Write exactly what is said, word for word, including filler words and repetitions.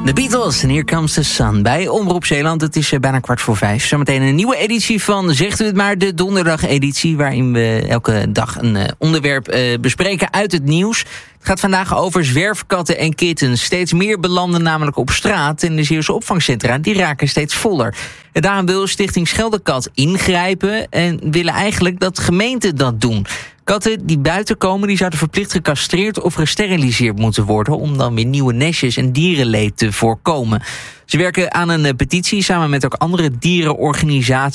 The Beatles en Here Comes the Sun bij Omroep Zeeland. Het is bijna kwart voor vijf. Zometeen een nieuwe editie van Zegt u het maar, de donderdag-editie, waarin we elke dag een uh, onderwerp uh, bespreken uit het nieuws. Het gaat vandaag over zwerfkatten en kittens. Steeds meer belanden namelijk op straat en de Zeeuwse opvangcentra die raken steeds voller. En daarom wil Stichting Scheldekat ingrijpen en willen eigenlijk dat gemeenten dat doen. Katten die buiten komen, die zouden verplicht gecastreerd of gesteriliseerd moeten worden om dan weer nieuwe nestjes en dierenleed te voorkomen. Ze werken aan een petitie samen met ook andere dierenorganisaties.